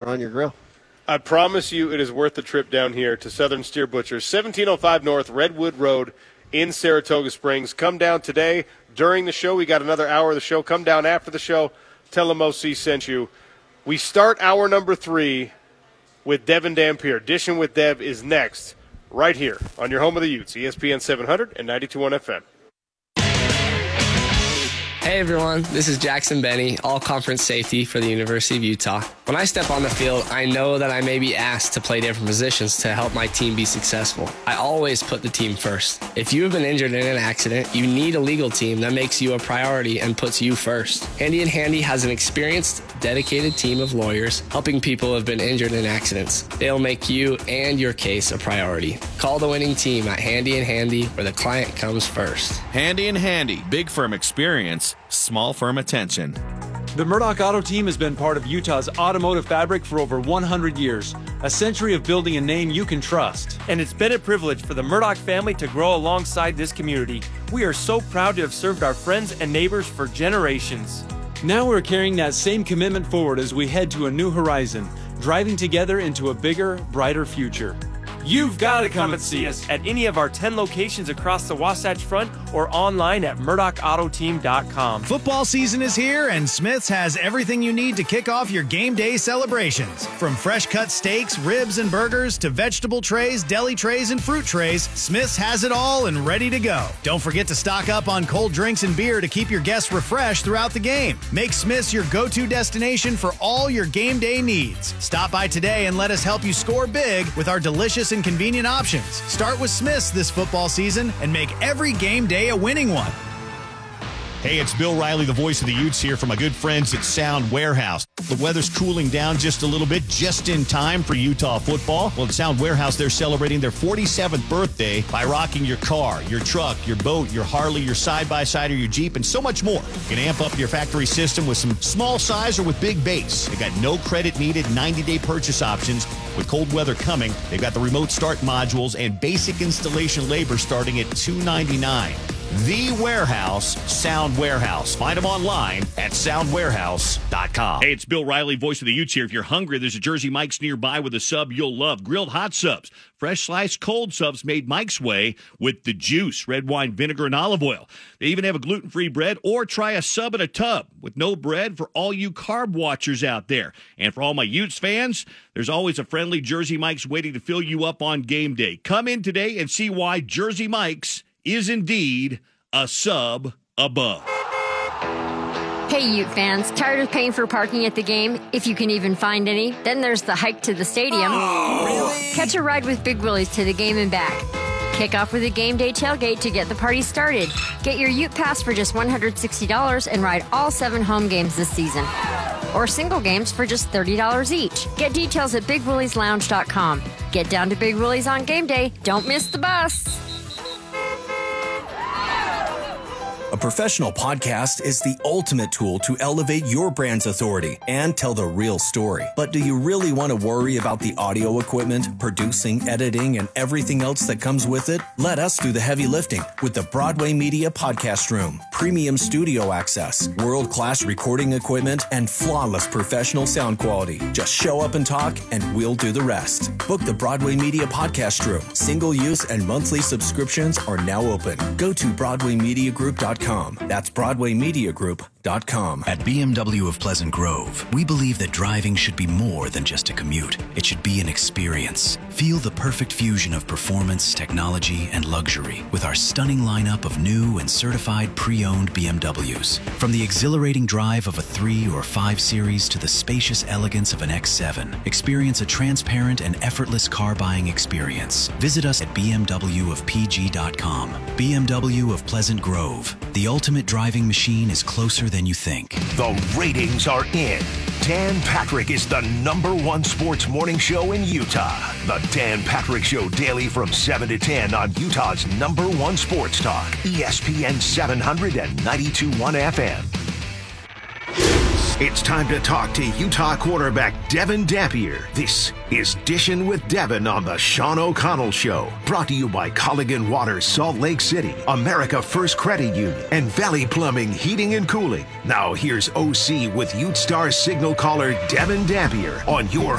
on your grill. I promise you it is worth the trip down here to Southern Steer Butchers, 1705 North Redwood Road in Saratoga Springs. Come down today during the show. We got another hour of the show. Come down after the show. Tell them OC sent you. We start hour number 3 with Devin Dampier. Dishing with Dev is next, right here on your home of the Utes, ESPN 700 and 92.1 FM. Hey everyone, this is Jackson Benny, all-conference safety for the University of Utah. When I step on the field, I know that I may be asked to play different positions to help my team be successful. I always put the team first. If you have been injured in an accident, you need a legal team that makes you a priority and puts you first. Handy and Handy has an experienced, dedicated team of lawyers helping people who have been injured in accidents. They'll make you and your case a priority. Call the winning team at Handy and Handy, where the client comes first. Handy and Handy, big firm experience, small firm attention. The Murdoch Auto Team has been part of Utah's automotive fabric for over 100 years, a century of building a name you can trust. And it's been a privilege for the Murdoch family to grow alongside this community. We are so proud to have served our friends and neighbors for generations. Now we're carrying that same commitment forward as we head to a new horizon, driving together into a bigger, brighter future. You've got to come and see us at any of our 10 locations across the Wasatch Front or online at murdochautoteam.com. Football season is here, and Smith's has everything you need to kick off your game day celebrations. From fresh cut steaks, ribs, and burgers to vegetable trays, deli trays, and fruit trays, Smith's has it all and ready to go. Don't forget to stock up on cold drinks and beer to keep your guests refreshed throughout the game. Make Smith's your go-to destination for all your game day needs. Stop by today and let us help you score big with our delicious and convenient options. Start with Smith's this football season and make every game day a winning one. Hey, it's Bill Riley, the voice of the Utes here from my good friends at Sound Warehouse. The weather's cooling down just a little bit, just in time for Utah football. Well, at Sound Warehouse, they're celebrating their 47th birthday by rocking your car, your truck, your boat, your Harley, your side-by-side, or your Jeep, and so much more. You can amp up your factory system with some small size or with big base. They got no credit needed, 90-day purchase options. With cold weather coming, they've got the remote start modules and basic installation labor starting at $299. The Warehouse, Sound Warehouse. Find them online at soundwarehouse.com. Hey, it's Bill Riley, voice of the Utes here. If you're hungry, there's a Jersey Mike's nearby with a sub you'll love. Grilled hot subs, fresh sliced cold subs made Mike's way with the juice, red wine, vinegar, and olive oil. They even have a gluten-free bread, or try a sub in a tub with no bread for all you carb watchers out there. And for all my Utes fans, there's always a friendly Jersey Mike's waiting to fill you up on game day. Come in today and see why Jersey Mike's is indeed a sub above. Hey, Ute fans, tired of paying for parking at the game, if you can even find any? Then there's the hike to the stadium. Oh, really? Catch a ride with Big Willie's to the game and back. Kick off with a game day tailgate to get the party started. Get your Ute Pass for just $160 and ride all 7 home games this season. Or single games for just $30 each. Get details at BigWilliesLounge.com. Get down to Big Willie's on game day. Don't miss the bus. A professional podcast is the ultimate tool to elevate your brand's authority and tell the real story. But do you really want to worry about the audio equipment, producing, editing, and everything else that comes with it? Let us do the heavy lifting with the Broadway Media Podcast Room. Premium studio access, world-class recording equipment, and flawless professional sound quality. Just show up and talk, and we'll do the rest. Book the Broadway Media Podcast Room. Single-use and monthly subscriptions are now open. Go to BroadwayMediaGroup.com. That's BroadwayMediaGroup.com. At BMW of Pleasant Grove, we believe that driving should be more than just a commute. It should be an experience. Feel the perfect fusion of performance, technology, and luxury with our stunning lineup of new and certified pre-owned BMWs. From the exhilarating drive of a 3 or 5 Series to the spacious elegance of an X7, experience a transparent and effortless car buying experience. Visit us at BMWofPG.com. BMW of Pleasant Grove. The ultimate driving machine is closer than you think. The ratings are in. Dan Patrick is the #1 sports morning show in Utah. The Dan Patrick Show daily from 7 to 10 on Utah's #1 sports talk. ESPN 700 and 92.1 FM. It's time to talk to Utah quarterback Devin Dampier. This is Dishin' with Devin on the Sean O'Connell Show. Brought to you by Culligan Water, Salt Lake City, America First Credit Union, and Valley Plumbing, Heating and Cooling. Now here's OC with Ute Star signal caller Devin Dampier on your